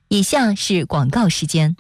以下是广告时间。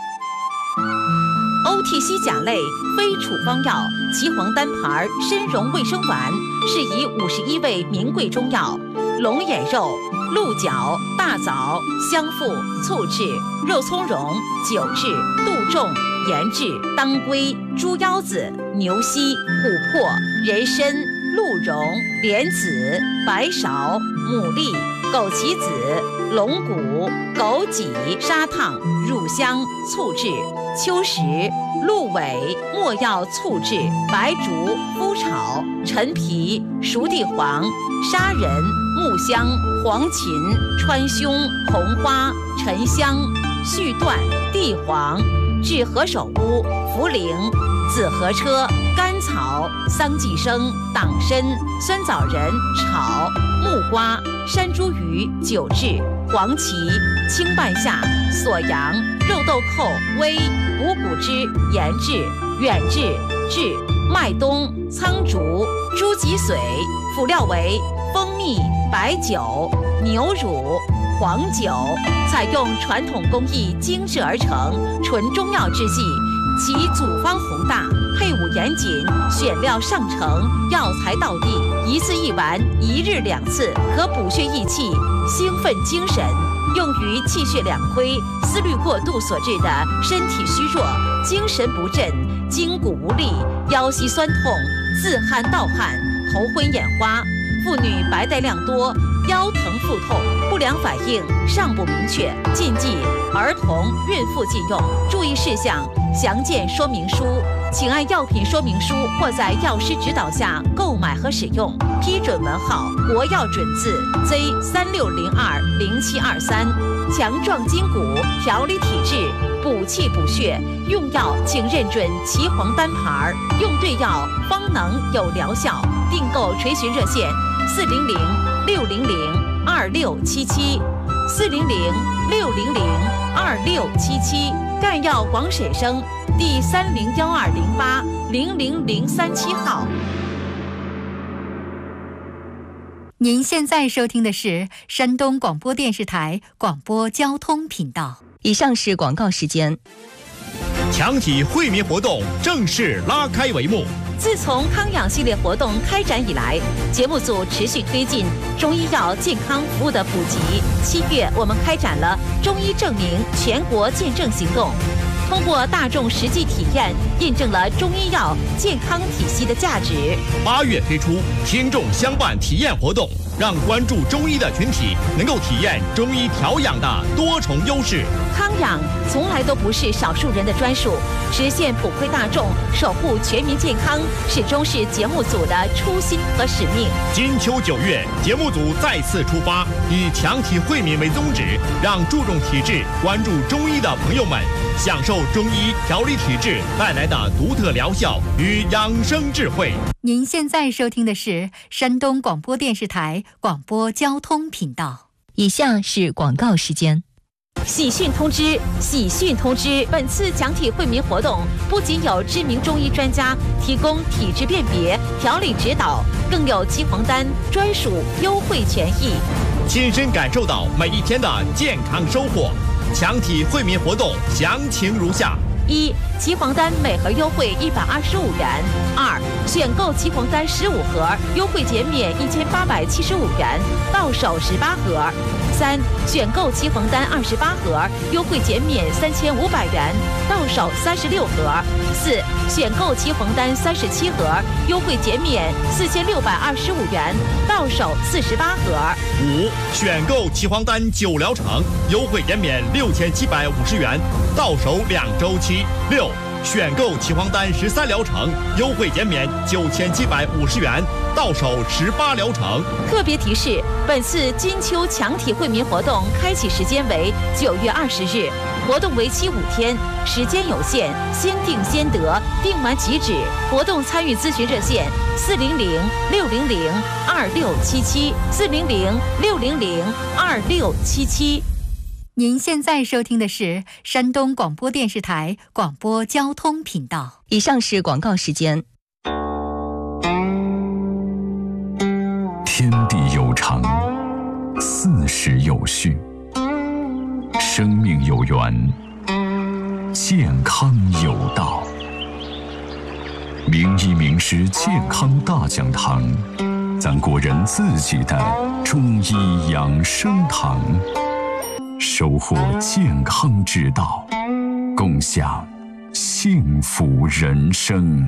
OTC 甲类非处方药岐黄丹牌参茸卫生丸，是以51味名贵中药龙眼肉、鹿角、大枣、香附、醋制、肉苁蓉、酒制、杜仲、盐制、当归、猪腰子、牛膝、琥珀、人参、鹿茸、莲子、白芍、牡蛎、枸杞子、龙骨、枸杞、砂糖、乳香醋制、秋实、鹿尾、没药醋制、白术、麸炒、陈皮、熟地黄、砂仁、木香、黄芩、川芎、红花、沉香、续断、地黄、治何首乌、茯苓、紫河车、甘草、桑寄生、党参、酸枣仁炒、木瓜、山茱萸酒制、黄芪、青半夏、锁阳、肉豆蔻、微、补骨脂、盐制、远志、制、麦冬、苍竹、猪脊髓，辅料为蜂蜜、白酒、牛乳、黄酒，采用传统工艺精制而成，纯中药制剂，其组方宏大，配伍严谨，选料上乘，药材到地，一次一丸，1日2次，可补血益气，兴奋精神。用于气血两亏、思虑过度所致的身体虚弱、精神不振、筋骨无力、腰膝酸痛、自汗盗汗、头昏眼花，妇女白带量多、腰疼腹痛、不良反应尚不明确，禁忌儿童、孕妇禁用。注意事项详见说明书，请按药品说明书或在药师指导下购买和使用。批准文号国药准字 Z36020723，强壮筋骨，调理体质，补气补血。用药请认准岐黄丹牌，用对药方能有疗效。订购垂询热线400-600-2677，400-600-2677。赣药广审生第301208-00037号。 您现在收听的是山东广播电视台广播交通频道。以上是广告时间。 强体惠民活动正式拉开帷幕。 自从康养系列活动开展以来，节目组持续推进中医药健康服务的普及。7月，我们开展了中医证明全国见证行动，通过大众实际体验，印证了中医药健康体系的价值。 8月推出听众相伴体验活动，让关注中医的群体能够体验中医调养的多重优势。 康养从来都不是少数人的专属，实现普惠大众、守护全民健康，始终是节目组的初心和使命。 金秋9月，节目组再次出发，以强体惠民为宗旨，让注重体质、关注中医的朋友们享受中医调理体质带来的独特疗效与养生智慧。 您现在收听的是山东广播电视台广播交通频道。以下是广告时间。 喜讯通知！喜讯通知！本次强体惠民活动不仅有知名中医专家提供体质辨别、调理指导，更有岐黄丹专属优惠权益， 亲身感受到每一天的健康收获。强体惠民活动详情如下 ：1. 岐黄丹每盒优惠125元；2. 选购岐黄丹15盒，优惠减免1875元，到手18盒；3. 选购岐黄丹28盒，优惠减免3500元，到手36盒；4. 选购岐黄丹37盒，优惠减免4625元，到手48盒 ；5. 选购岐黄丹9疗程，优惠减免6750元，到手2周期；6. 选购岐黄丹13疗程，优惠减免9750元，到手18疗程。 特别提示：本次金秋强体惠民活动开启时间为9月20日，活动为期5天，时间有限，先订先得，订完即止。活动参与咨询热线400-600-2677，400-600-2677。 您现在收听的是山东广播电视台广播交通频道。以上是广告时间。 天地有常，四时有序， 生命有缘，健康有道。名医名师健康大讲堂，咱国人自己的中医养生堂，收获健康之道，共享幸福人生。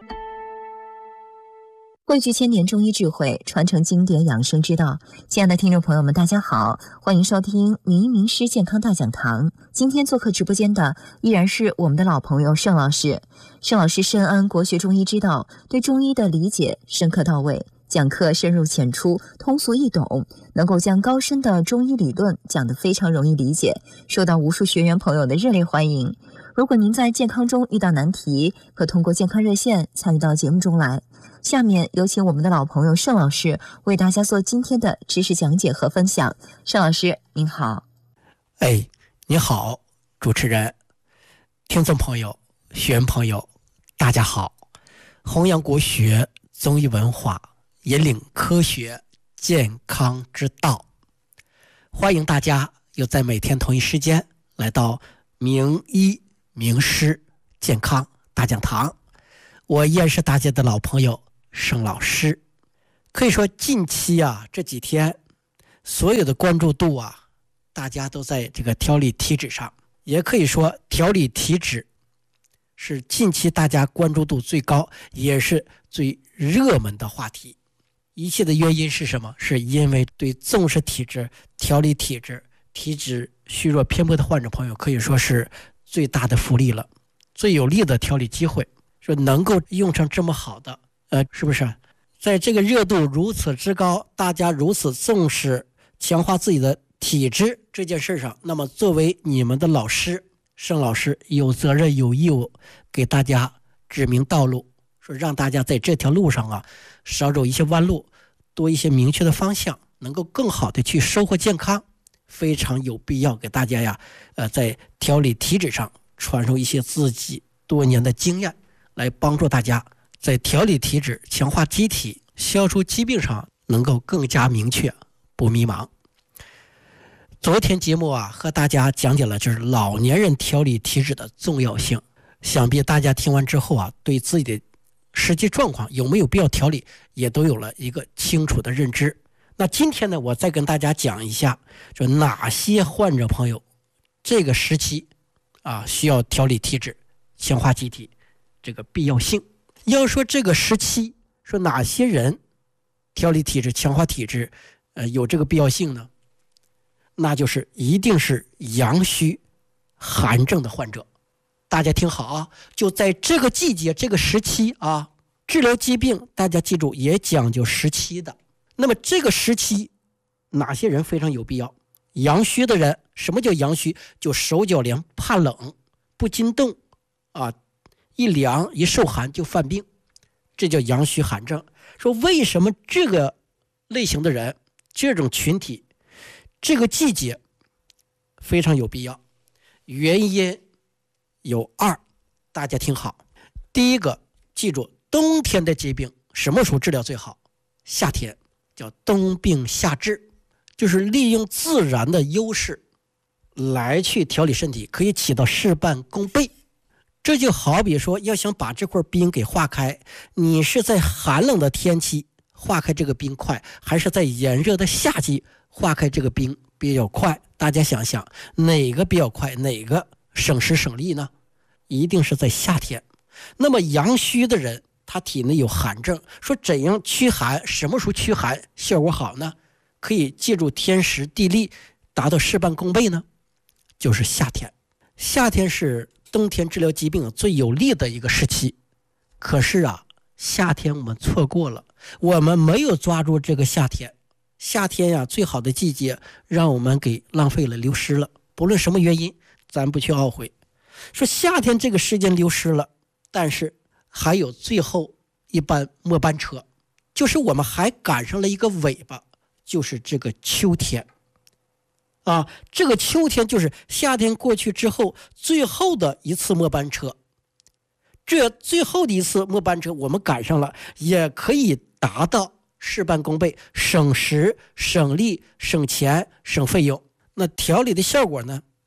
汇聚千年中医智慧，传承经典养生之道。亲爱的听众朋友们，大家好，欢迎收听名医名师健康大讲堂。今天做客直播间的依然是我们的老朋友盛老师。盛老师深谙国学中医之道，对中医的理解深刻到位，讲课深入浅出，通俗易懂，能够将高深的中医理论讲得非常容易理解，受到无数学员朋友的热烈欢迎。如果您在健康中遇到难题，可通过健康热线参与到节目中来。下面有请我们的老朋友盛老师为大家做今天的知识讲解和分享。盛老师您好。 你好，主持人、听众朋友、学员朋友，大家好。弘扬国学、中医文化，引领科学健康之道。欢迎大家又在每天同一时间来到名医名师健康大讲堂。我依然是大家的老朋友盛老师。可以说近期这几天所有的关注度大家都在这个调理体质上，也可以说调理体质是近期大家关注度最高，也是最热门的话题。一切的原因是什么？是因为对重视体质、调理体质、体质虚弱偏颇的患者朋友，可以说是最大的福利了，最有利的调理机会，说能够用上这么好的，是不是？在这个热度如此之高，大家如此重视强化自己的体质这件事上，那么作为你们的老师，盛老师有责任有义务给大家指明道路，说让大家在这条路上少走一些弯路，多一些明确的方向，能够更好的去收获健康。非常有必要给大家在调理体质上传授一些自己多年的经验，来帮助大家在调理体质、强化机体、消除疾病上能够更加明确，不迷茫。昨天节目和大家讲解了就是老年人调理体质的重要性，想必大家听完之后对自己的实际状况有没有必要调理也都有了一个清楚的认知。那今天呢，我再跟大家讲一下，就哪些患者朋友这个时期需要调理体质、强化机体这个必要性。要说这个时期，说哪些人调理体质、强化体质有这个必要性呢？那就是一定是阳虚寒症的患者。大家听好就在这个季节、这个时期治疗疾病大家记住也讲究时期的。那么这个时期哪些人非常有必要？阳虚的人。什么叫阳虚？就手脚凉、怕冷、不禁动一凉一受寒就犯病，这叫阳虚寒症。说为什么这个类型的人、这种群体这个季节非常有必要？原因有2，大家听好。第一个，记住冬天的疾病什么时候治疗最好？夏天，叫冬病夏治，就是利用自然的优势来去调理身体，可以起到事半功倍。这就好比说要想把这块冰给化开，你是在寒冷的天气化开这个冰快，还是在炎热的夏季化开这个冰比较快？大家想想哪个比较快，哪个省时省力呢？一定是在夏天。那么阳虚的人他体内有寒症，说怎样驱寒，什么时候驱寒效果好呢？可以借助天时地利达到事半功倍呢？就是夏天。夏天是冬天治疗疾病最有利的一个时期。可是夏天我们错过了，我们没有抓住这个夏天。夏天最好的季节让我们给浪费了、流失了。不论什么原因，咱不去懊悔。说夏天这个时间流失了，但是还有最后一班末班车，就是我们还赶上了一个尾巴，就是这个秋天这个秋天就是夏天过去之后最后的一次末班车。这最后的一次末班车我们赶上了，也可以达到事半功倍，省时省力省钱省费用。那调理的效果呢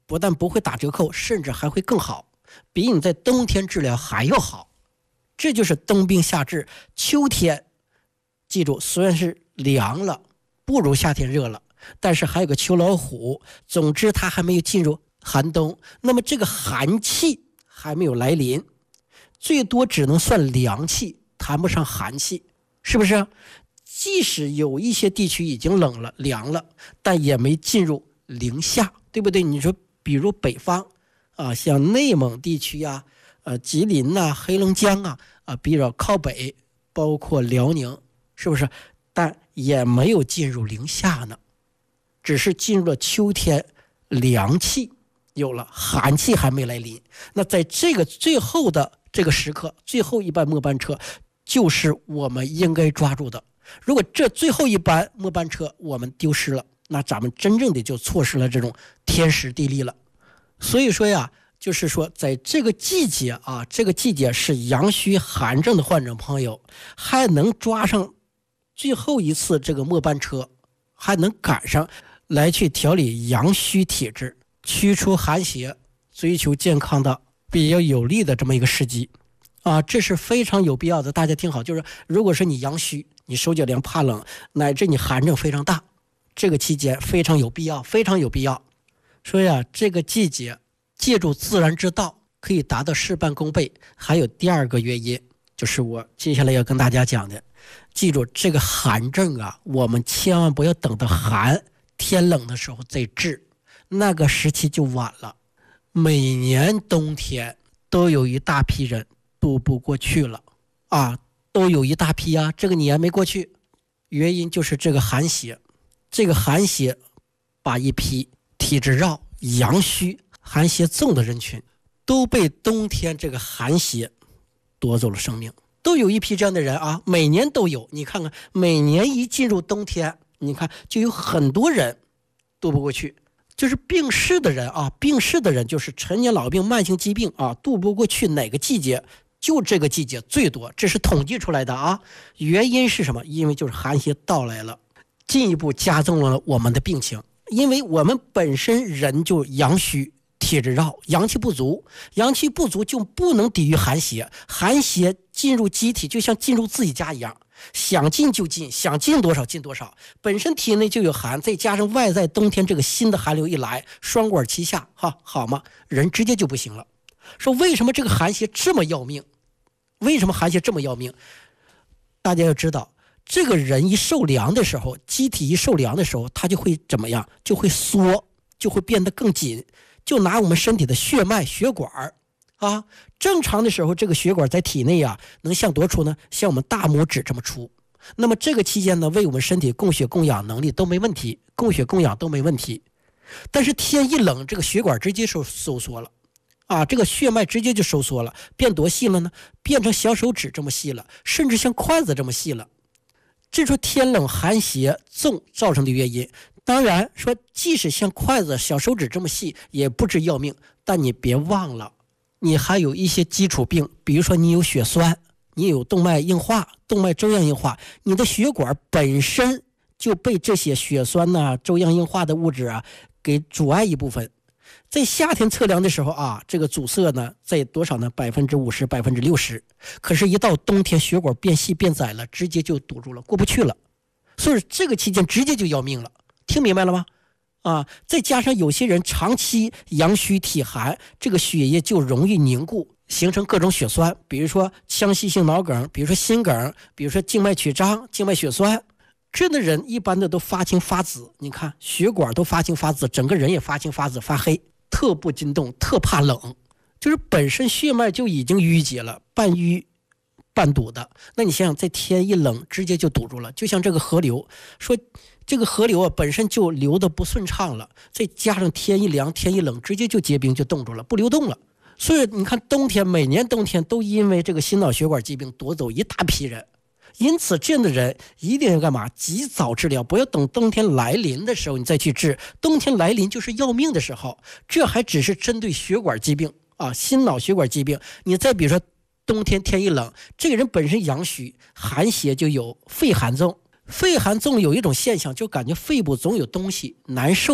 不但不会打折扣，甚至还会更好，比你在冬天治疗还要好。这就是冬病夏治。秋天记住，虽然是凉了，不如夏天热了，但是还有个秋老虎，总之它还没有进入寒冬，那么这个寒气还没有来临，最多只能算凉气，谈不上寒气，是不是？即使有一些地区已经冷了凉了，但也没进入零下，对不对？你说比如北方啊，像内蒙地区啊，吉林啊，黑龙江啊，比较靠北，包括辽宁，是不是？但也没有进入零下呢，只是进入了秋天凉气，有了寒气还没来临。那在这个最后的这个时刻，最后一班末班车就是我们应该抓住的。如果这最后一班末班车我们丢失了，那咱们真正的就错失了这种天时地利了。所以说呀，就是说在这个季节啊，这个季节是阳虚寒症的患者朋友还能抓上最后一次这个末班车，还能赶上来去调理阳虚体质，驱除寒邪，追求健康的比较有利的这么一个时机啊，这是非常有必要的。大家听好，就是如果是你阳虚，你手脚凉怕冷，乃至你寒症非常大，这个期间非常有必要，非常有必要。所以啊，这个季节借助自然之道可以达到事半功倍。还有第二个原因，就是我接下来要跟大家讲的，记住这个寒症啊，我们千万不要等到天冷的时候再治，那个时期就晚了。每年冬天都有一大批人渡不过去了啊，都有一大批啊，这个年没过去，原因就是这个寒邪，这个寒邪把一批体质弱、阳虚、寒邪重的人群都被冬天这个寒邪夺走了生命，都有一批这样的人啊，每年都有。你看看，每年一进入冬天，你看就有很多人渡不过去，就是病逝的人啊，病逝的人就是陈年老病、慢性疾病啊，渡不过去哪个季节？就这个季节最多，这是统计出来的啊。原因是什么？因为就是寒邪到来了，进一步加重了我们的病情。因为我们本身人就阳虚，体质弱，阳气不足，阳气不足就不能抵御寒邪，寒邪进入机体就像进入自己家一样，想进就进，想进多少进多少。本身体内就有寒，再加上外在冬天这个新的寒流一来，双管齐下，好吗？人直接就不行了。说为什么这个寒邪这么要命？为什么寒邪这么要命？大家要知道，这个人一受凉的时候，机体一受凉的时候，它就会怎么样？就会缩，就会变得更紧。就拿我们身体的血脉、血管啊，正常的时候，这个血管在体内啊，能像多粗呢？像我们大拇指这么粗。那么这个期间呢，为我们身体供血供氧能力都没问题，供血供氧都没问题。但是天一冷，这个血管直接收缩了。啊，这个血脉直接就收缩了，变多细了呢？变成小手指这么细了，甚至像筷子这么细了。这说天冷寒邪重造成的原因。当然说，即使像筷子、小手指这么细，也不致要命。但你别忘了，你还有一些基础病，比如说你有血栓，你有动脉硬化、动脉粥样硬化，你的血管本身就被这些血栓呐、粥样硬化的物质啊给阻碍一部分。在夏天测量的时候啊，这个阻塞呢在多少呢？50%、60%。可是，一到冬天，血管变细变窄了，直接就堵住了，过不去了。所以这个期间直接就要命了。听明白了吗？啊，再加上有些人长期阳虚体寒，这个血液就容易凝固，形成各种血栓，比如说腔隙性脑梗，比如说心梗，比如说静脉曲张、静脉血栓。这样的人一般的都发青发紫，你看血管都发青发紫，整个人也发青发紫发黑，特不经动，特怕冷，就是本身血脉就已经淤结了，半淤半堵的。那你想想，在天一冷直接就堵住了，就像这个河流，说这个河流啊本身就流得不顺畅了，再加上天一凉天一冷，直接就结冰就冻住了，不流动了。所以你看冬天，每年冬天都因为这个心脑血管疾病夺走一大批人。因此这样的人一定要干嘛？及早治疗，不要等冬天来临的时候你再去治。冬天来临就是要命的时候，这还只是针对血管疾病啊，心脑血管疾病。你再比如说冬天天一冷，这个人本身阳虚，寒邪就有肺寒重。肺寒重有一种现象，就感觉肺部总有东西难受，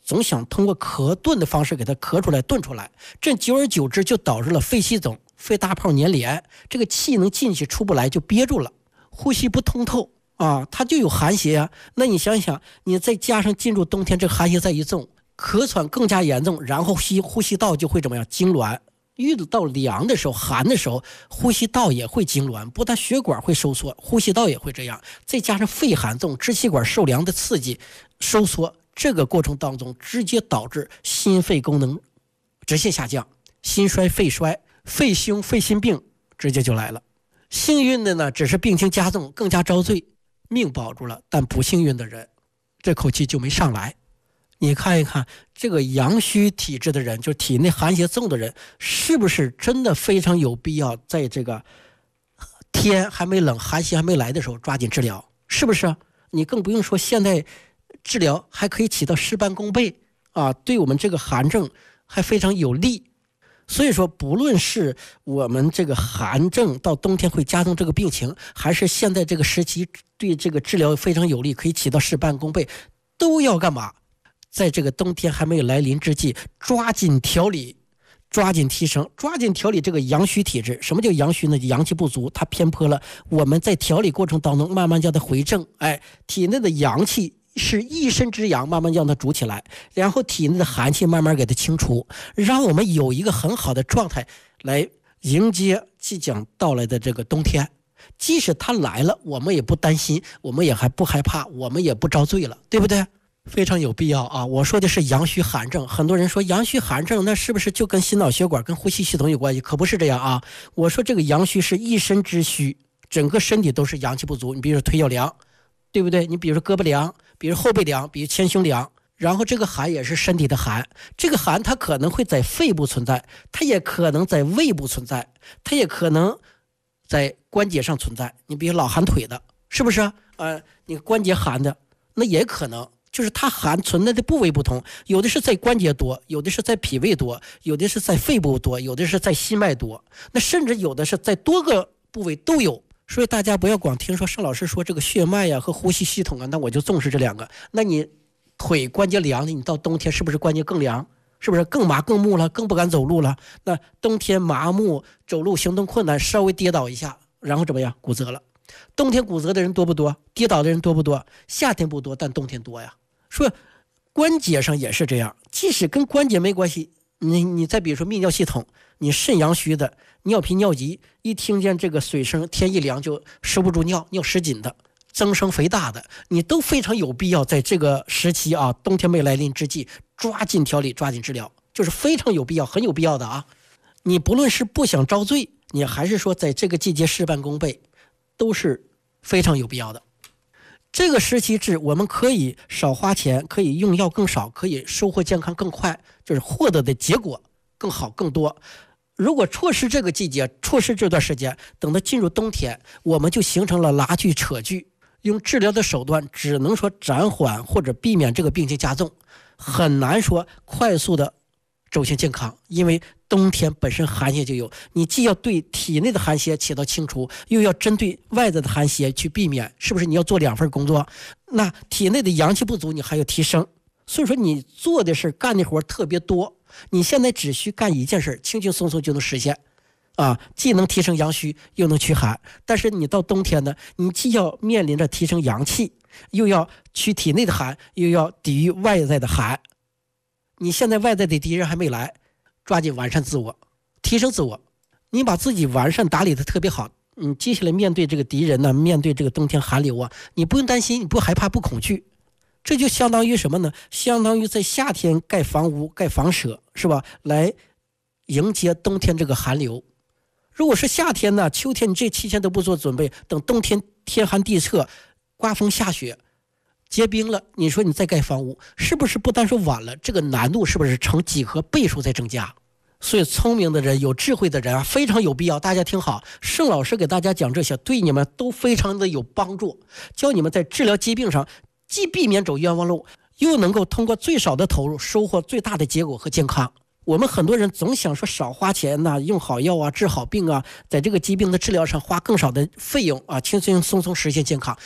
总想通过咳炖的方式给它咳出来炖出来，这久而久之就导致了肺气肿、肺大泡粘连，这个气能进去出不来就憋住了，呼吸不通透啊，它就有寒邪啊。那你想想，你再加上进入冬天这个寒邪再一重，咳喘更加严重，然后呼吸道就会怎么样痉挛，遇到凉的时候寒的时候呼吸道也会痉挛，不但血管会收缩，呼吸道也会这样，再加上肺寒重，支气管受凉的刺激收缩，这个过程当中直接导致心肺功能直线下降，心衰肺衰，肺胸肺心病直接就来了。幸运的呢只是病情加重，更加遭罪，命保住了，但不幸运的人这口气就没上来。你看一看这个阳虚体质的人，就是体内寒邪重的人，是不是真的非常有必要在这个天还没冷寒邪还没来的时候抓紧治疗，是不是？你更不用说现在治疗还可以起到事半功倍啊，对我们这个寒症还非常有利。所以说不论是我们这个寒症到冬天会加重这个病情，还是现在这个时期对这个治疗非常有利，可以起到事半功倍，都要干嘛？在这个冬天还没有来临之际，抓紧调理，抓紧提升，抓紧调理这个阳虚体质。什么叫阳虚呢？阳气不足，它偏颇了，我们在调理过程当中慢慢将它回正，体内的阳气是一身之阳，慢慢让它煮起来，然后体内的寒气慢慢给它清除，让我们有一个很好的状态来迎接即将到来的这个冬天。即使它来了，我们也不担心，我们也还不害怕，我们也不遭罪了，对不对？非常有必要啊！我说的是阳虚寒症，很多人说阳虚寒症那是不是就跟心脑血管跟呼吸系统有关系？可不是这样啊！我说这个阳虚是一身之虚，整个身体都是阳气不足。你比如说腿脚凉，对不对？你比如说胳膊凉，比如后背凉，比如前胸凉，然后这个寒也是身体的寒，这个寒它可能会在肺部存在，它也可能在胃部存在，它也可能在关节上存在。你比如老寒腿的，是不是你关节寒的，那也可能。就是它寒存在的部位不同，有的是在关节多，有的是在脾胃多，有的是在肺部多，有的是在心脉多，那甚至有的是在多个部位都有。所以大家不要光听说盛老师说这个血脉呀和呼吸系统啊，那我就重视这两个。那你腿关节凉的，你到冬天是不是关节更凉？是不是更麻更木了，更不敢走路了？那冬天麻木，走路行动困难，稍微跌倒一下，然后怎么样？骨折了。冬天骨折的人多不多？跌倒的人多不多？夏天不多，但冬天多呀。说关节上也是这样，即使跟关节没关系，你再比如说泌尿系统，你肾阳虚的，尿频尿急，一听见这个水声，天一凉就收不住尿，尿失禁的，增生肥大的，你都非常有必要在这个时期啊，冬天没来临之际，抓紧调理，抓紧治疗，就是非常有必要，很有必要的啊。你不论是不想遭罪，你还是说在这个季节事半功倍，都是非常有必要的。这个时期治我们可以少花钱，可以用药更少，可以收获健康更快，就是获得的结果更好更多。如果错失这个季节，错失这段时间，等到进入冬天，我们就形成了拉锯扯锯，用治疗的手段只能说暂缓或者避免这个病情加重，很难说快速的走向健康。因为冬天本身寒邪就有，你既要对体内的寒邪起到清除，又要针对外在的寒邪去避免，是不是？你要做两份工作，那体内的阳气不足你还要提升，所以说你做的事干的活特别多，你现在只需干一件事，轻轻松松就能实现啊，既能提升阳虚又能驱寒。但是你到冬天呢，你既要面临着提升阳气，又要驱体内的寒，又要抵御外在的寒。你现在外在的敌人还没来，抓紧完善自我，提升自我，你把自己完善打理的特别好，你接下来面对这个敌人呢，面对这个冬天寒流啊，你不用担心，你不害怕不恐惧。这就相当于什么呢？相当于在夏天盖房屋盖房舍，是吧？来迎接冬天这个寒流。如果是夏天呢，秋天你这期间都不做准备，等冬天天寒地彻，刮风下雪结冰了，你说你再盖房屋，是不是不单说晚了，这个难度是不是成几何倍数在增加？所以聪明的人有智慧的人啊，非常有必要。大家听好，盛老师给大家讲这些对你们都非常的有帮助，教你们在治疗疾病上既避免走冤枉路，又能够通过最少的投入收获最大的结果和健康。我们很多人总想说少花钱呐，用好药啊，治好病啊，在这个疾病的治疗上花更少的费用啊，轻轻松松实现健康。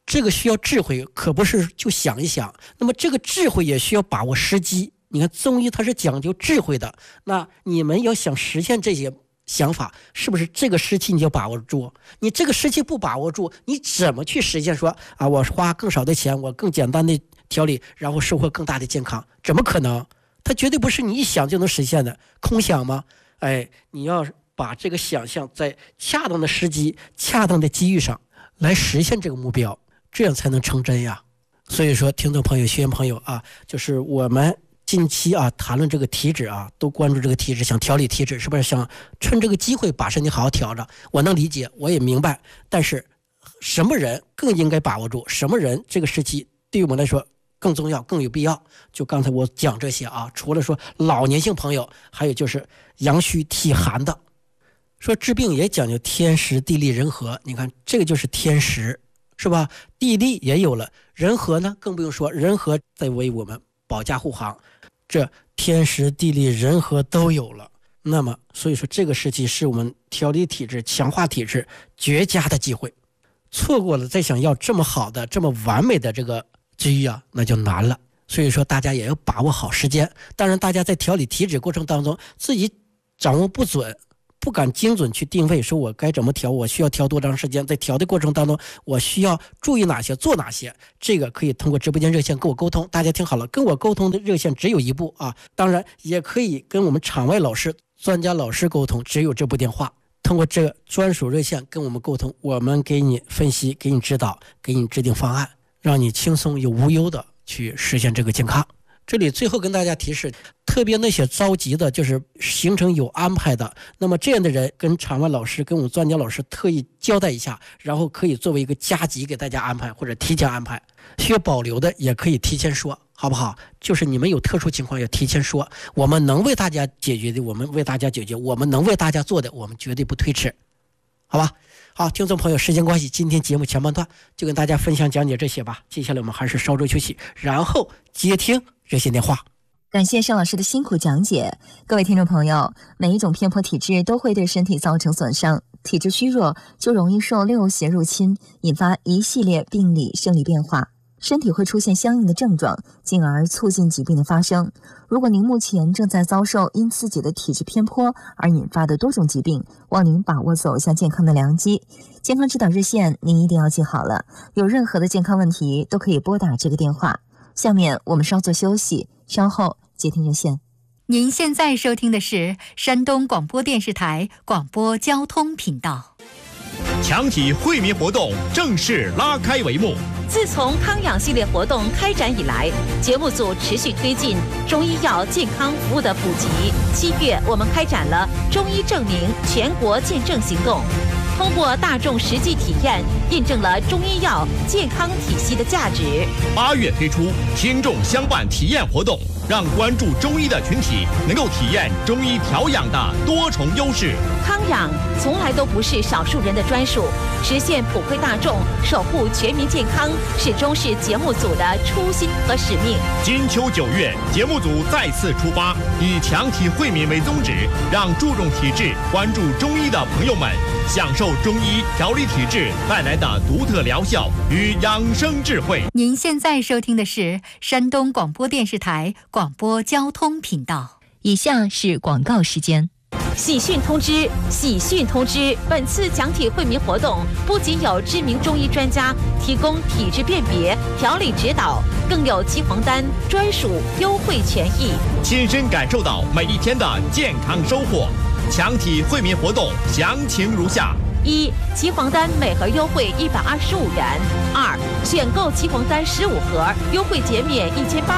这个需要智慧，可不是就想一想。那么这个智慧也需要把握时机。你看中医它是讲究智慧的，那你们要想实现这些想法，是不是这个时期你就把握住？你这个时期不把握住，你怎么去实现说啊，我花更少的钱，我更简单的调理，然后收获更大的健康？怎么可能？它绝对不是你一想就能实现的，空想吗？你要把这个想象在恰当的时机、恰当的机遇上来实现这个目标，这样才能成真呀。所以说，听众朋友、学员朋友啊，就是我们近期啊谈论这个体质啊，都关注这个体质，想调理体质，是不是想趁这个机会把身体好好调着？我能理解，我也明白，但是什么人更应该把握住？什么人这个时期对于我们来说更重要、更有必要？就刚才我讲这些啊，除了说老年性朋友，还有就是阳虚体寒的。说治病也讲究天时地利人和，你看这个就是天时，是吧？地利也有了，人和呢更不用说，人和在为我们保驾护航。这天时地利人和都有了，那么所以说这个时期是我们调理体质、强化体质绝佳的机会，错过了再想要这么好的、这么完美的这个机遇啊，那就难了。所以说大家也要把握好时间。当然大家在调理体质过程当中自己掌握不准，不敢精准去定位，说我该怎么调，我需要调多长时间，在调的过程当中我需要注意哪些，做哪些，这个可以通过直播间热线跟我沟通。大家听好了，跟我沟通的热线只有一部啊，当然也可以跟我们场外老师、专家老师沟通，只有这部电话。通过这个专属热线跟我们沟通，我们给你分析，给你指导，给你制定方案，让你轻松又无忧的去实现这个健康。这里最后跟大家提示，特别那些着急的，就是行程有安排的，那么这样的人跟场外老师、跟我们专家老师特意交代一下，然后可以作为一个加急给大家安排，或者提前安排。需要保留的也可以提前说，好不好？就是你们有特殊情况要提前说，我们能为大家解决的我们为大家解决，我们能为大家做的我们绝对不推迟，好吧？好，听众朋友，时间关系，今天节目前半段就跟大家分享讲解这些吧。接下来我们还是稍作休息，然后接听热线电话。 感谢盛老师的辛苦讲解。各位听众朋友，每一种偏颇体质都会对身体造成损伤，体质虚弱就容易受六邪入侵，引发一系列病理生理变化，身体会出现相应的症状，进而促进疾病的发生。如果您目前正在遭受因自己的体质偏颇而引发的多种疾病，望您把握走向健康的良机。健康指导热线您一定要记好了，有任何的健康问题都可以拨打这个电话。下面我们稍作休息，稍后接听热线。 您现在收听的是山东广播电视台广播交通频道。 强体惠民活动正式拉开帷幕。 自从康养系列活动开展以来，节目组持续推进中医药健康服务的普及。7月，我们开展了中医证明全国见证行动，通过大众实际体验，印证了中医药健康体系的价值。 8月推出听众相伴体验活动，让关注中医的群体能够体验中医调养的多重优势。 康养从来都不是少数人的专属，实现普惠大众、守护全民健康，始终是节目组的初心和使命。 金秋9月，节目组再次出发，以强体惠民为宗旨，让注重体质、关注中医的朋友们享受中医调理体质带来的独特疗效与养生智慧。 您现在收听的是山东广播电视台广播交通频道。以下是广告时间。 喜讯通知！喜讯通知！本次强体惠民活动不仅有知名中医专家提供体质辨别、调理指导，更有鸡黄丹专属优惠权益， 亲身感受到每一天的健康收获。强体惠民活动详情如下 ：1. 鸡黄丹每盒优惠125元；2. 选购鸡黄丹15盒，优惠减免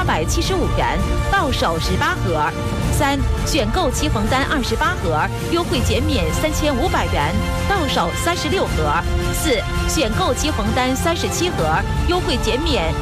1875元，到手18盒；3. 选购鸡黄丹28盒，优惠减免3500元，到手36盒；4. 选购鸡黄丹37盒，优惠减免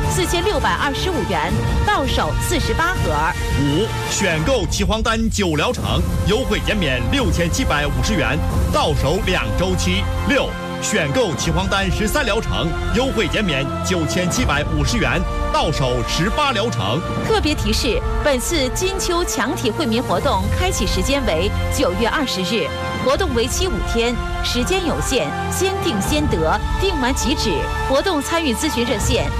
4625元，到手48盒 ；5. 选购鸡黄丹9疗程，优惠减免6750元，到手2周期；6. 选购岐黄丹13疗程，优惠减免9750元，到手18疗程。 特别提示：本次金秋强体惠民活动开启时间为9月20日，活动为期5天，时间有限，先订先得，订完即止。活动参与咨询热线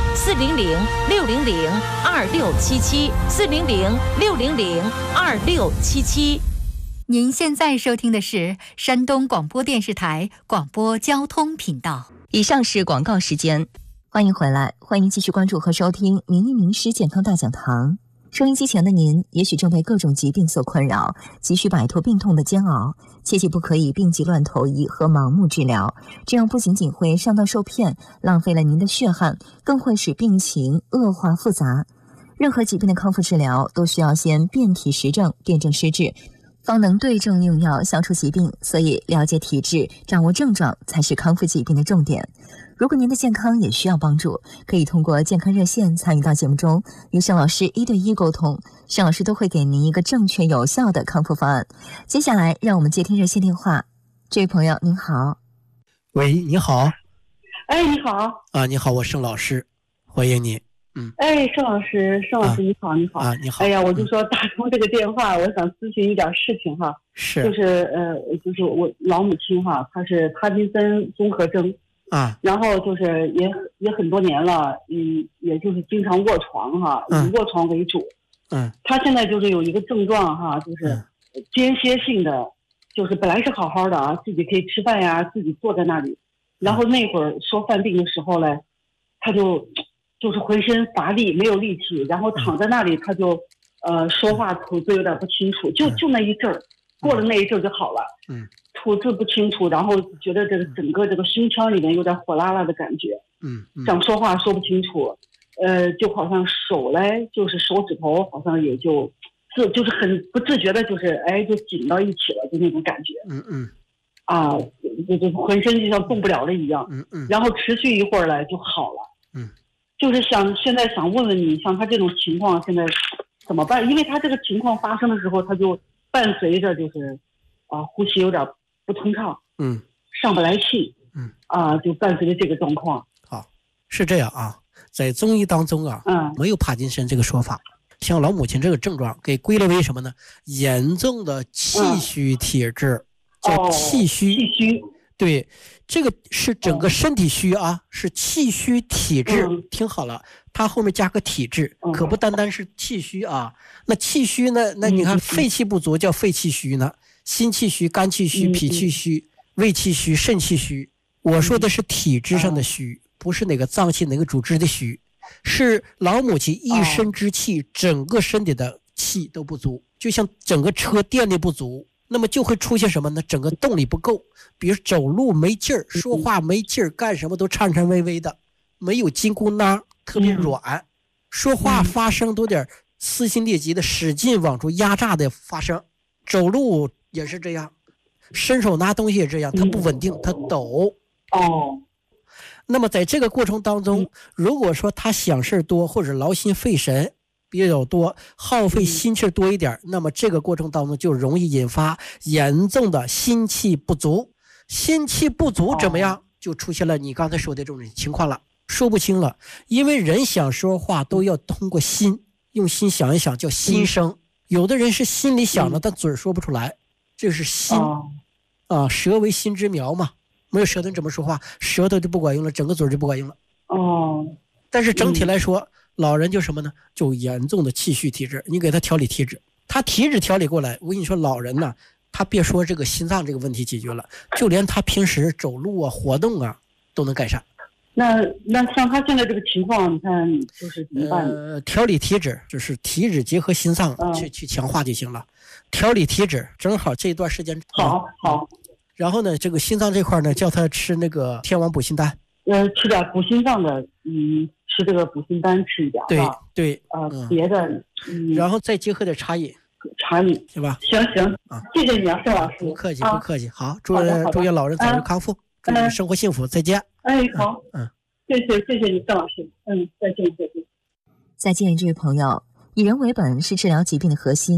：400-600-2677，400-600-2677。 您现在收听的是山东广播电视台广播交通频道。 以上是广告时间，欢迎回来，欢迎继续关注和收听名医名师健康大讲堂。收音机前的您，也许正被各种疾病所困扰，急需摆脱病痛的煎熬，切记不可以病急乱投医和盲目治疗，这样不仅仅会上当受骗，浪费了您的血汗，更会使病情恶化复杂。任何疾病的康复治疗都需要先辨体实证，辨证施治，方能对症用药消除疾病，所以了解体质，掌握症状才是康复疾病的重点。如果您的健康也需要帮助，可以通过健康热线参与到节目中，与盛老师1对1沟通，盛老师都会给您一个正确有效的康复方案。接下来让我们接听热线电话。这位朋友您好。 喂，你好。 哎，你好。 你好，我盛老师，欢迎你。 哎，盛老师你好，你好。 你好。 哎呀，我就说打通这个电话，我想咨询一点事情哈。 是。 就是我老母亲哈，她是帕金森综合征。然后就是也很多年了，也就是经常卧床哈，以卧床为主。她现在就是有一个症状哈，就是间歇性的，就是本来是好好的啊，自己可以吃饭呀，自己坐在那里，然后那会儿说犯病的时候嘞，她就是浑身乏力，没有力气，然后躺在那里，她就说话吐字有点不清楚，就那一阵儿，过了那一阵儿就好了。吐字不清楚，然后觉得这个整个这个胸腔里面有点火辣辣的感觉。想说话说不清楚，就好像手嘞，就是手指头好像也就是很不自觉的，就是就紧到一起了，就那种感觉。就浑身就像动不了了一样。然后持续一会儿来就好了。就是现在想问问你，像他这种情况现在怎么办？因为他这个情况发生的时候，他就伴随着就是呼吸有点不通畅，上不来气，就伴随着这个状况。 好，是这样啊，在中医当中没有帕金森这个说法。像老母亲这个症状给归类为什么呢？严重的气虚体质，叫气虚。 气虚。 对，这个是整个身体虚是气虚体质。听好了，它后面加个体质，可不单单是气虚啊。那气虚呢？那你看肺气不足叫肺气虚呢，心气虚、肝气虚、脾气虚、胃气虚、肾气虚。我说的是体质上的虚，不是哪个脏器哪个组织的虚，是老母亲一身之气，整个身体的气都不足，就像整个车电力不足。那么就会出现什么呢？整个动力不够，比如走路没劲儿，说话没劲儿，干什么都颤颤巍巍的，没有筋骨囊，特别软，说话发声都点撕心裂肺的，使劲往出压榨的发声，走路也是这样，伸手拿东西也这样，它不稳定，它抖。那么在这个过程当中，如果说他想事多或者劳心费神比较多，耗费心气多一点，那么这个过程当中就容易引发严重的心气不足。心气不足怎么样？就出现了你刚才说的这种情况了，说不清了。因为人想说话都要通过心，用心想一想叫心声。有的人是心里想的，但嘴说不出来，这是心舌为心之苗嘛，没有舌头怎么说话？舌头就不管用了，整个嘴就不管用了。但是整体来说，老人就什么呢？就严重的气虚体质，你给他调理体质，他体质调理过来，我跟你说，老人呢，他别说这个心脏这个问题解决了，就连他平时走路活动都能改善。 那像他现在这个情况，你看就是怎么办？ 调理体质就是体质结合心脏去强化就行了。调理体质正好这一段时间好。 然后呢，这个心脏这块呢，叫他吃那个天王补心丹。吃点补心脏的，吃这个补心丹吃一点。对， 别的， 然后再结合点茶饮，对吧？ 行，谢谢你啊，盛老师。 不客气。好，祝愿老人早日康复，祝你生活幸福，再见。 好，谢谢你，盛老师。再见。 再见，这位朋友。以人为本是治疗疾病的核心，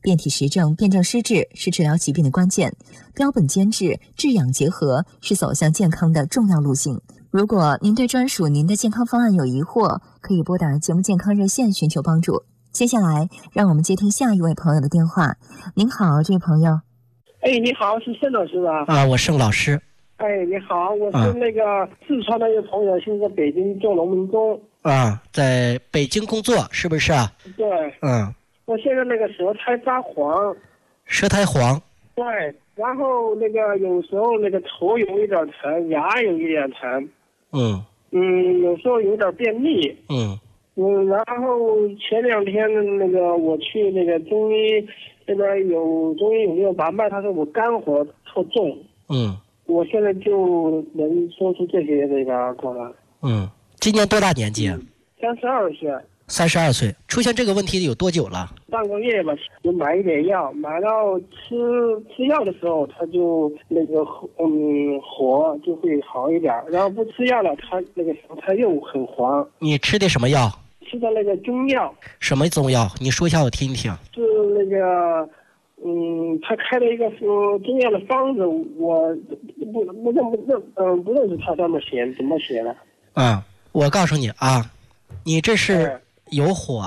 变体实证、辩证施治是治疗疾病的关键，标本兼治、治养结合是走向健康的重要路径。如果您对专属您的健康方案有疑惑，可以拨打节目健康热线寻求帮助。接下来，让我们接听下一位朋友的电话。您好，这位朋友。 你好，是盛老师吧？ 我盛老师。 你好，我是那个四川的一个朋友，现在在北京做农民工。 在北京工作是不是啊？ 对。我现在那个舌苔发黄。 舌苔黄。 对，然后那个有时候那个头有一点疼，牙有一点疼。有时候有点便秘。然后前2天那个我去那个中医那边有中医有没有把脉，他说我肝火特重。我现在就能说出这些那个过来。 今年多大年纪 ？32岁。 32岁，出现这个问题有多久了？ 半个月吧，就买一点药，买到吃药的时候，他就那个火就会好一点，然后不吃药了，他那个舌苔又很黄。你吃的什么药？ 吃的那个中药。 什么中药？你说一下我听听。 是那个他开了一个中药的方子，我不认识他怎么写的。 我告诉你啊，你这是有火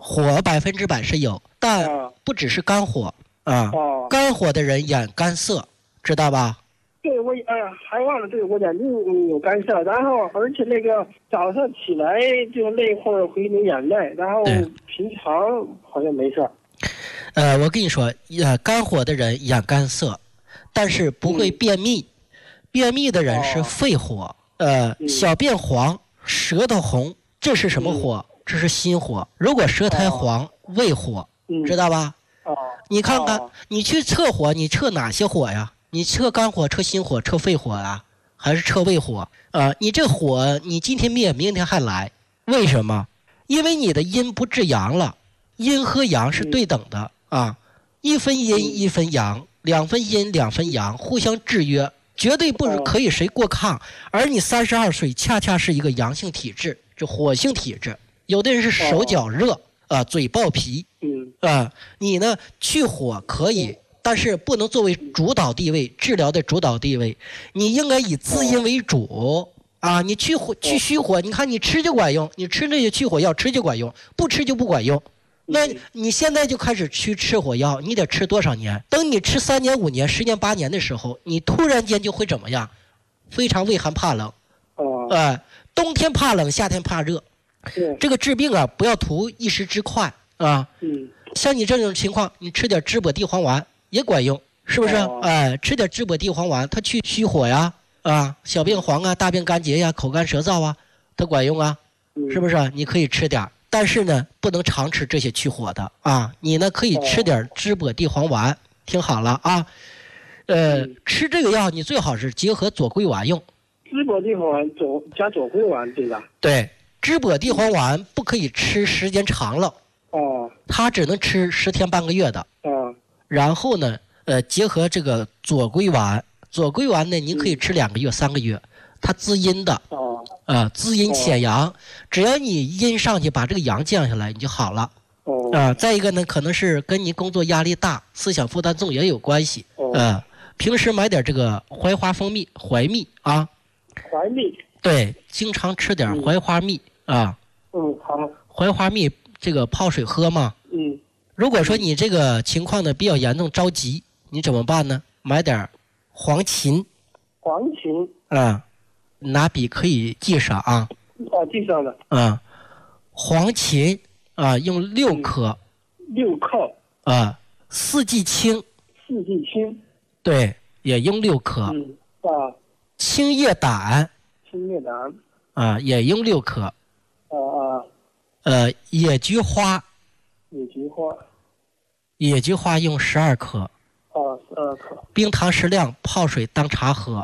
，100%是有，但不只是肝火肝火的人眼干涩，知道吧？ 对，我还忘了，对，我眼睛有干涩，然后而且那个早上起来就那会儿会流眼泪，然后平常好像没事。 我跟你说，肝火的人眼干涩，但是不会便秘。便秘的人是肺火，小便黄，舌头红，这是什么火？这是心火。如果舌苔黄，胃火，知道吧？你看看，你去测火，你测哪些火呀？你测肝火、测心火、测肺火啊，还是测胃火？你这火，你今天灭，明天还来，为什么？因为你的阴不制阳了，阴和阳是对等的，1分阴1分阳，2分阴2分阳，互相制约，绝对不可以谁过抗。而你32岁，恰恰是一个阳性体质，就火性体质。有的人是手脚热嘴爆皮，你呢去火可以。但是不能作为主导地位，治疗的主导地位，你应该以滋阴为主你去虚火，你看你吃就管用，你吃那些去火药吃就管用，不吃就不管用。那你现在就开始去吃火药，你得吃多少年？等你吃3年5年10年8年的时候，你突然间就会怎么样？非常畏寒怕冷，冬天怕冷，夏天怕热。这个治病不要图一时之快像你这种情况，你吃点知柏地黄丸也管用，是不是？吃点知柏地黄丸，它去虚火呀，小便黄大便干结呀，口干舌燥它管用是不是？你可以吃点，但是呢，不能常吃这些去火的你呢可以吃点知柏地黄丸，听好了吃这个药你最好是结合左归丸用。 知柏地黄丸加左归丸，对吧？ 对，知柏地黄丸不可以吃时间长了，它只能吃10天半个月的。然后呢，结合这个左归丸，左归丸呢，您可以吃2个月、3个月，它滋阴的，滋阴潜阳，只要你阴上去，把这个阳降下来，你就好了。再一个呢，可能是跟你工作压力大、思想负担重也有关系。平时买点这个槐花蜂蜜、槐蜜槐蜜。 对，经常吃点槐花蜜好。 槐花蜜这个泡水喝嘛。如果说你这个情况呢比较严重着急，你怎么办呢？买点黄芩。拿笔可以记上记上了。 黄芩用6克。 6克。 四季青。对，也用6克。青叶胆。也用6克。野菊花。野菊花用12克。 12克。 冰糖适量，泡水当茶喝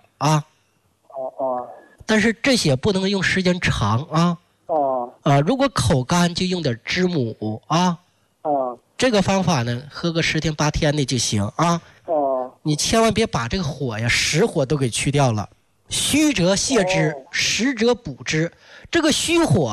但是这些不能用时间长如果口干就用点知母这个方法呢，喝个10天8天的就行你千万别把这个火呀实火都给去掉了。虚则泻之，实则补之。这个虚火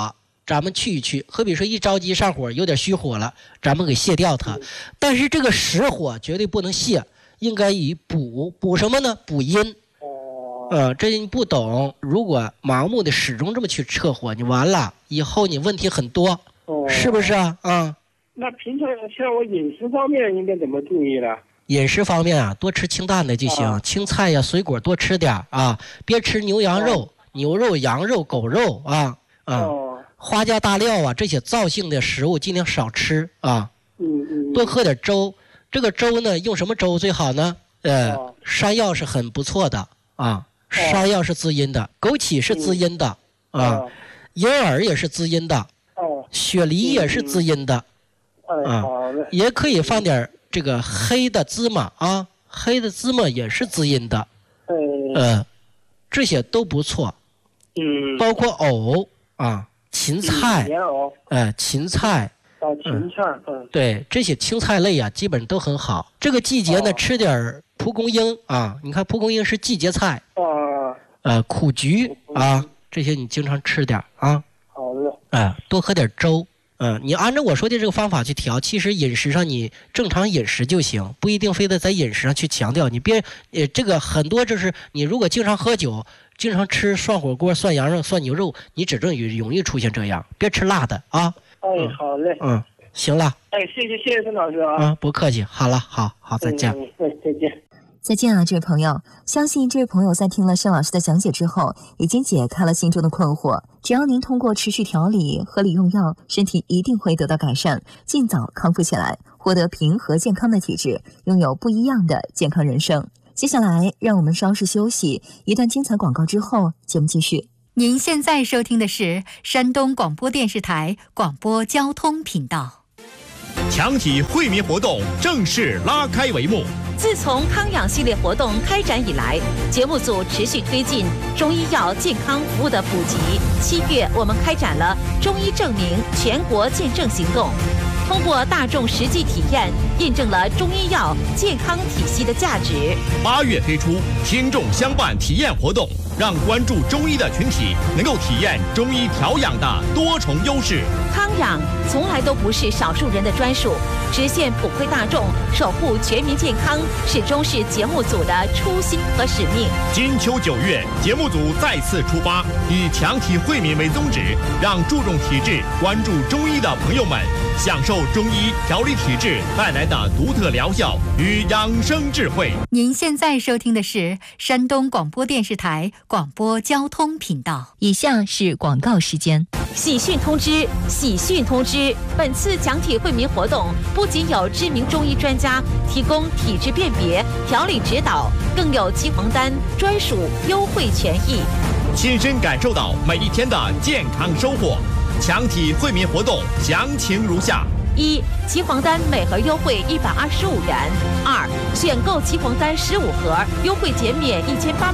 咱们去一去，好比说一着急上火有点虚火了，咱们给泻掉它。但是这个实火绝对不能泻，应该以补什么呢？补阴。这你不懂，如果盲目的始终这么去撤火，你完了，以后你问题很多，是不是啊？ 那平常像我饮食方面应该怎么注意呢？ 饮食方面啊，多吃清淡的就行，青菜呀、水果多吃点啊，别吃牛羊肉、牛肉、羊肉、狗肉啊，花椒大料啊这些燥性的食物尽量少吃啊。多喝点粥，这个粥呢，用什么粥最好呢？山药是很不错的啊。山药是滋阴的，枸杞是滋阴的啊，银耳也是滋阴的，雪梨也是滋阴的，也可以放点这个黑的芝麻啊，黑的芝麻也是滋阴的，这些都不错，包括藕啊、芹菜，芹菜，对，这些青菜类啊，基本都很好。这个季节呢，吃点蒲公英啊，你看蒲公英是季节菜。苦菊啊，这些你经常吃点啊。 好的。 多喝点粥。你按照我说的这个方法去调，其实饮食上你正常饮食就行，不一定非得在饮食上去强调。你别这个很多就是你如果经常喝酒，经常吃涮火锅、涮羊肉、涮牛肉，你指正容易出现这样。别吃辣的啊。 好嘞。 行了。 谢谢孙老师啊。 不客气。好了，好，再见。 再见。 再见啊，这位朋友！相信这位朋友在听了盛老师的讲解之后，已经解开了心中的困惑。只要您通过持续调理、合理用药，身体一定会得到改善，尽早康复起来，获得平和健康的体质，拥有不一样的健康人生。接下来，让我们稍事休息，一段精彩广告之后，节目继续。 您现在收听的是山东广播电视台广播交通频道。 强体惠民活动正式拉开帷幕。 自从康养系列活动开展以来，节目组持续推进中医药健康服务的普及。7月，我们开展了中医证明全国见证行动，通过大众实际体验，印证了中医药健康体系的价值。 8月推出听众相伴体验活动，让关注中医的群体能够体验中医调养的多重优势。 康养从来都不是少数人的专属，实现普惠大众、守护全民健康，始终是节目组的初心和使命。 金秋9月，节目组再次出发，以强体惠民为宗旨，让注重体质、关注中医的朋友们享受中医调理体质带来的独特疗效与养生智慧。 您现在收听的是山东广播电视台广播交通频道。 以下是广告时间。 喜讯通知！喜讯通知！本次强体惠民活动不仅有知名中医专家提供体质辨别、调理指导，更有鸡黄丹专属优惠权益。 亲身感受到每一天的健康收获。强体惠民活动详情如下 ：1. 鸡黄丹每盒优惠125元；2. 选购鸡黄丹15盒，优惠减免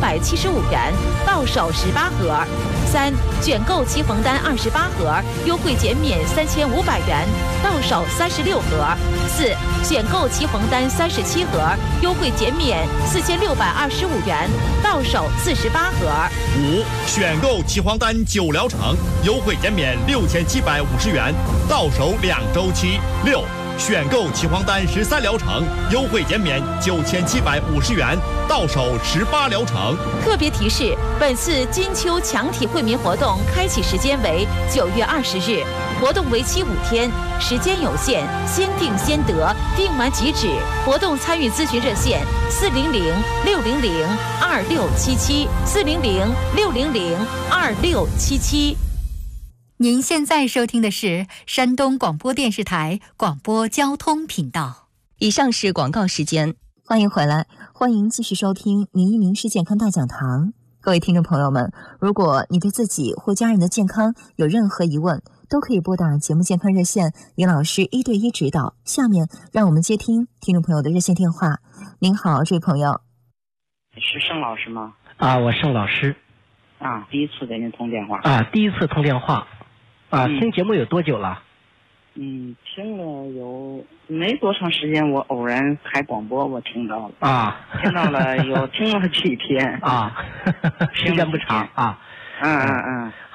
1875元，到手18盒；3. 选购鸡黄丹28盒，优惠减免3500元，到手36盒；4. 选购鸡黄丹37盒，优惠减免4625元，到手48盒 ；5. 选购鸡黄丹9疗程，优惠减免6750元，到手2周期；6. 选购岐黄丹13疗程，优惠减免9750元，到手18疗程。 特别提示：本次金秋强体惠民活动开启时间为9月20日，活动为期5天，时间有限，先订先得，订完即止。活动参与咨询热线：400-600-2677，400-600-2677。 您现在收听的是山东广播电视台广播交通频道。 以上是广告时间，欢迎回来，欢迎继续收听名医名师健康大讲堂。各位听众朋友们，如果你对自己或家人的健康有任何疑问，都可以拨打节目健康热线，李老师1对1指导。下面让我们接听听众朋友的热线电话。您好，这位朋友。 是盛老师吗？ 我盛老师。 第一次给您通电话。 第一次通电话。听节目有多久了？ 听了有没多长时间，我偶然开广播，我听到了。听到了听了几天。时间不长。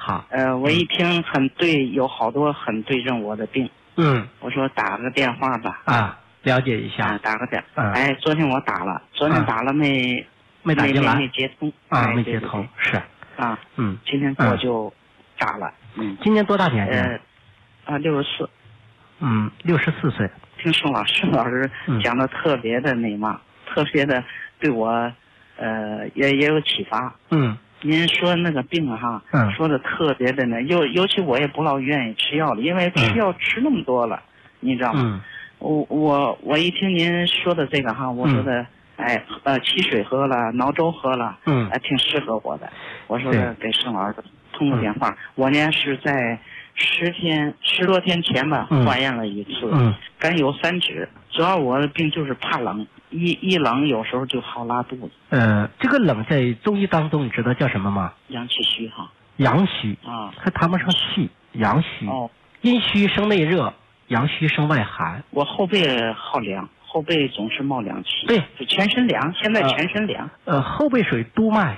好。 我一听有好多很对症我的病。我说打个电话吧。 了解一下。 打个电。昨天我打了，昨天打了没打进来， 没接通。 没接通，是。 今天我就打了。 今年多大年纪 ？64。 64岁。 听盛老师讲的特别的美嘛，特别的对我也有启发。您说那个病说的特别的呢，尤其我也不老愿意吃药了，因为吃药吃那么多了，你知道吗？我一听您说的这个我说的汽水喝了，熬粥喝了，挺适合我的。我说的给盛老师通个电话，我呢是在10多天前吧化验了一次，肝有3指，主要我的病就是怕冷，一冷有时候就好拉肚子。 这个冷在中医当中你知道叫什么吗？ 阳气虚阳虚还谈不上气，阳虚。阴虚生内热，阳虚生外寒。 我后背好凉，后背总是冒凉气。 对， 就全身凉，现在全身凉。 后背属于督脉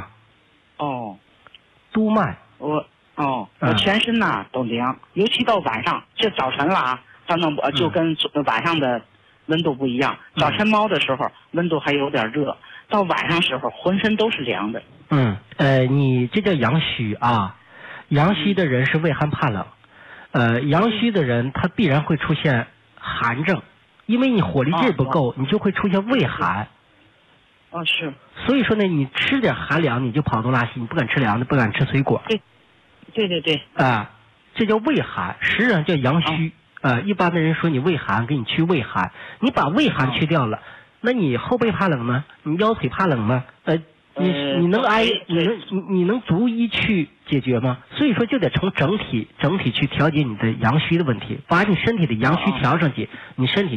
督脉。 我全身都凉，尤其到晚上，这早晨了就跟晚上的温度不一样。早晨猫的时候温度还有点热，到晚上时候浑身都是凉的。 你这叫阳虚阳虚的人是畏寒怕冷，阳虚的人他必然会出现寒症，因为你火力劲不够，你就会出现畏寒。 是。 所以说呢，你吃点寒凉你就跑肚拉稀，你不敢吃凉的，不敢吃水果。 对。 这叫畏寒，实际上叫阳虚。一般的人说你畏寒，给你去畏寒，你把畏寒去掉了，那你后背怕冷吗？你腰腿怕冷吗？你能你能逐一去解决吗？所以说就得从整体去调节你的阳虚的问题，把你身体的阳虚调上去，你身体